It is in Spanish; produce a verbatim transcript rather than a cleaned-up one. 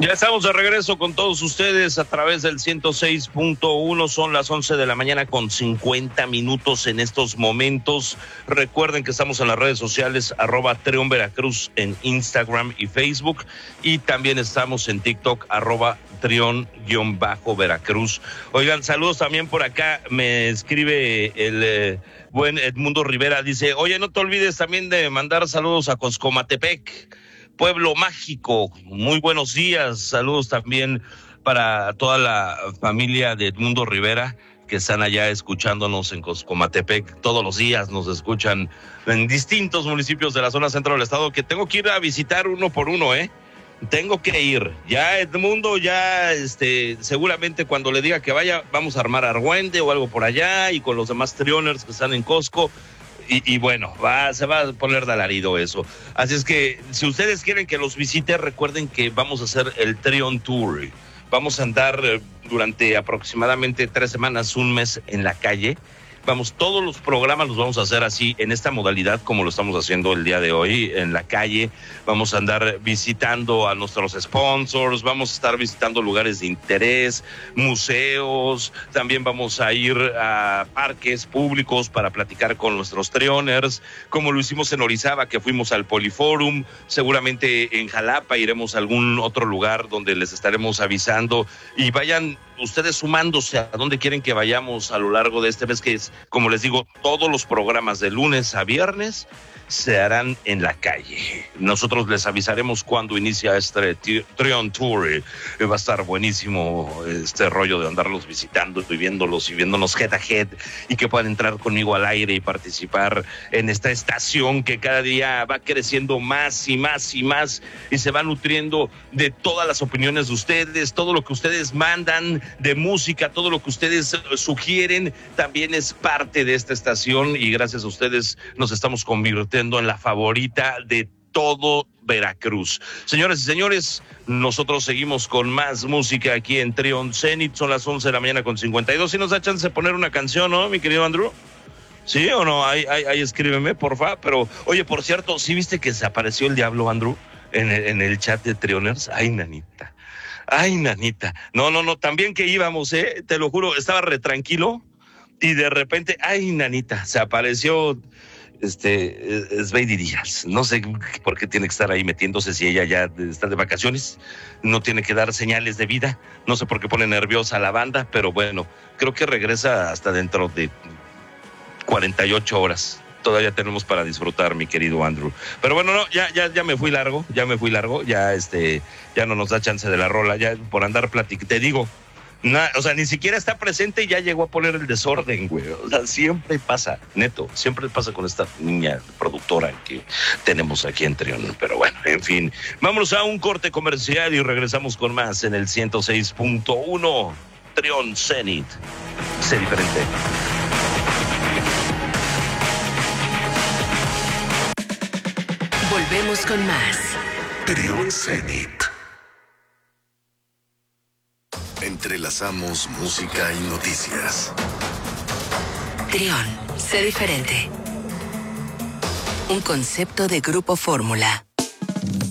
Ya estamos de regreso con todos ustedes a través del ciento seis punto uno. Son las once de la mañana con cincuenta minutos en estos momentos. Recuerden que estamos en las redes sociales, arroba Trión Veracruz en Instagram y Facebook. Y también estamos en TikTok, arroba Trión-Veracruz. Oigan, saludos también por acá. Me escribe el eh, buen Edmundo Rivera. Dice, oye, no te olvides también de mandar saludos a Coscomatepec, pueblo mágico. Muy buenos días, saludos también para toda la familia de Edmundo Rivera que están allá escuchándonos en Coscomatepec. Todos los días nos escuchan en distintos municipios de la zona centro del estado, que tengo que ir a visitar uno por uno, ¿eh? Tengo que ir. Ya Edmundo, ya este, seguramente cuando le diga que vaya, vamos a armar argüende o algo por allá, y con los demás trioners que están en Cosco. Y, y bueno, va, se va a poner de alarido eso. Así es que si ustedes quieren que los visite, recuerden que vamos a hacer el Trión Tour. Vamos a andar durante aproximadamente tres semanas, un mes en la calle. Vamos, todos los programas los vamos a hacer así, en esta modalidad como lo estamos haciendo el día de hoy, en la calle. Vamos a andar visitando a nuestros sponsors, vamos a estar visitando lugares de interés, museos, también vamos a ir a parques públicos para platicar con nuestros trioners, como lo hicimos en Orizaba, que fuimos al Poliforum. Seguramente en Jalapa iremos a algún otro lugar donde les estaremos avisando, y vayan ustedes sumándose a dónde quieren que vayamos a lo largo de este mes, que es, como les digo, todos los programas de lunes a viernes se harán en la calle. Nosotros les avisaremos cuando inicia este Trión Tour. Va a estar buenísimo este rollo de andarlos visitando y viéndolos y viéndonos head a head, y que puedan entrar conmigo al aire y participar en esta estación que cada día va creciendo más y más y más, y se va nutriendo de todas las opiniones de ustedes, todo lo que ustedes mandan de música, todo lo que ustedes sugieren, también es parte de esta estación, y gracias a ustedes nos estamos convirtiendo en la favorita de todo Veracruz. Señores y señores, nosotros seguimos con más música aquí en Trión Zenit. Son las once de la mañana con cincuenta y dos. ¿Sí nos da chance de poner una canción, no, mi querido Andrew? ¿Sí o no? Ahí, ahí, ahí escríbeme, porfa. Pero, oye, por cierto, ¿sí viste que se apareció el diablo, Andrew, en el, en el chat de Trioners? Ay, nanita. Ay, nanita. No, no, no, también que íbamos, ¿eh? Te lo juro, estaba re tranquilo, y de repente, ay, nanita, se apareció este, Sveidi Díaz. No sé por qué tiene que estar ahí metiéndose si ella ya está de vacaciones, no tiene que dar señales de vida, no sé por qué pone nerviosa a la banda, pero bueno, creo que regresa hasta dentro de cuarenta y ocho horas. Todavía tenemos para disfrutar, mi querido Andrew. Pero bueno, no, ya, ya, ya me fui largo, ya me fui largo, ya este, ya no nos da chance de la rola, ya por andar platicando, te digo. Na, o sea, ni siquiera está presente y ya llegó a poner el desorden, güey. O sea, siempre pasa, neto, siempre pasa con esta niña productora que tenemos aquí en Trión. Pero bueno, en fin, vámonos a un corte comercial y regresamos con más en el ciento seis punto uno. Trión Zenit. Sé diferente. Volvemos con más Trión Zenit. Entrelazamos música y noticias. Trión, sé diferente. Un concepto de Grupo Fórmula.